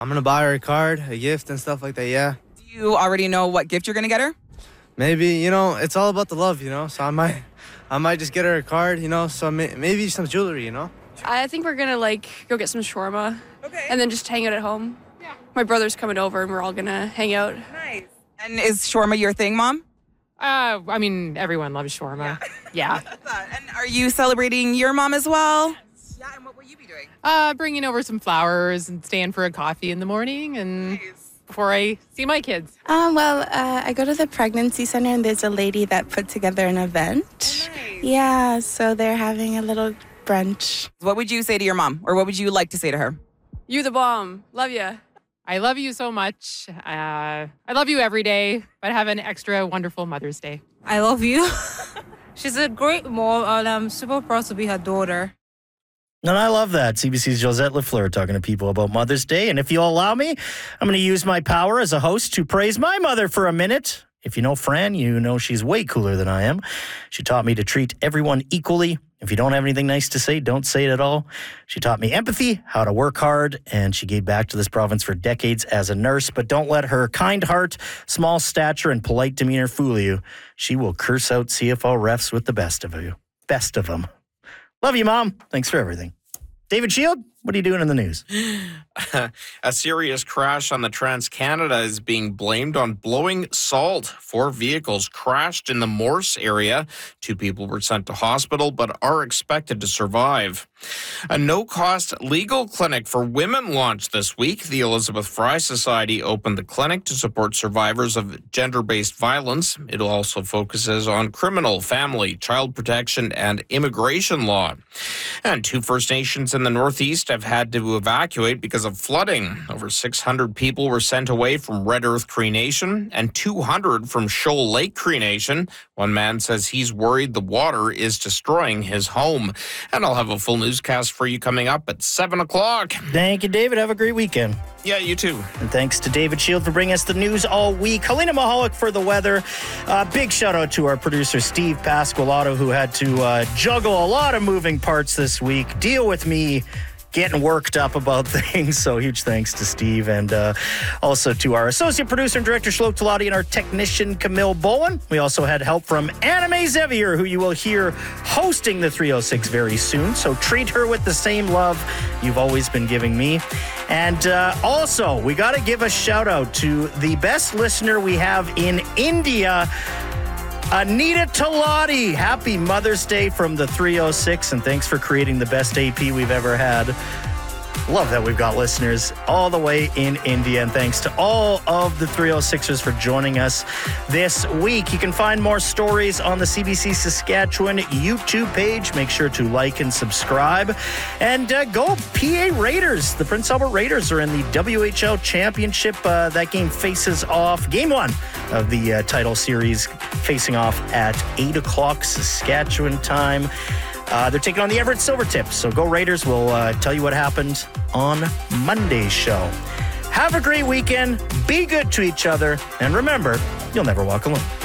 I'm going to buy her a card, a gift, and stuff like that, yeah. Do you already know what gift you're going to get her? Maybe, it's all about the love, so I might just get her a card, so maybe some jewelry, I think we're going to, go get some shawarma. Okay. And then just hang out at home. Yeah. My brother's coming over, and we're all going to hang out. Nice. And is shawarma your thing, Mom? Everyone loves shawarma. Yeah. And are you celebrating your mom as well? Yeah, and what will you be doing? Bringing over some flowers and staying for a coffee in the morning and before I see my kids. I go to the pregnancy center and there's a lady that put together an event. Oh, nice. Yeah, so they're having a little brunch. What would you say to your mom, or what would you like to say to her? You the bomb. Love ya. I love you so much. I love you every day, but have an extra wonderful Mother's Day. I love you. She's a great mom, and I'm super proud to be her daughter. And I love that. CBC's Josette Lafleur talking to people about Mother's Day. And if you'll allow me, I'm going to use my power as a host to praise my mother for a minute. If you know Fran, you know she's way cooler than I am. She taught me to treat everyone equally. If you don't have anything nice to say, don't say it at all. She taught me empathy, how to work hard, and she gave back to this province for decades as a nurse. But don't let her kind heart, small stature, and polite demeanor fool you. She will curse out CFL refs with the best of you. Best of them. Love you, Mom. Thanks for everything. David Shield, what are you doing in the news? A serious crash on the Trans-Canada is being blamed on blowing salt. 4 vehicles crashed in the Morse area. 2 people were sent to hospital but are expected to survive. A no-cost legal clinic for women launched this week. The Elizabeth Fry Society opened the clinic to support survivors of gender-based violence. It also focuses on criminal, family, child protection, and immigration law. And 2 First Nations in the Northeast have had to evacuate because of flooding. Over 600 people were sent away from Red Earth Cree Nation and 200 from Shoal Lake Cree Nation. One man says he's worried the water is destroying his home. And I'll have a full newscast for you coming up at 7 o'clock. Thank you, David. Have a great weekend. Yeah, you too. And thanks to David Shield for bringing us the news all week. Helena Mahalik for the weather. Big shout out to our producer, Steve Pasqualato, who had to juggle a lot of moving parts this week. Deal with me getting worked up about things. So huge thanks to Steve, and also to our associate producer and director, Shlok Talati, and our technician, Camille Bowen. We also had help from Anime Xavier, who you will hear hosting the 306 very soon. So treat her with the same love you've always been giving me. And also, we got to give a shout out to the best listener we have in India, Anita Talati. Happy Mother's Day from the 306, and thanks for creating the best AP we've ever had. Love that we've got listeners all the way in India, and thanks to all of the 306ers for joining us this week. You can find more stories on the CBC Saskatchewan YouTube page. Make sure to like and subscribe. And go PA Raiders. The Prince Albert Raiders are in the WHL Championship. That game faces off, game 1 of the title series, facing off at 8 o'clock Saskatchewan time. They're taking on the Everett Silvertips. So go Raiders. We'll tell you what happened on Monday's show. Have a great weekend. Be good to each other. And remember, you'll never walk alone.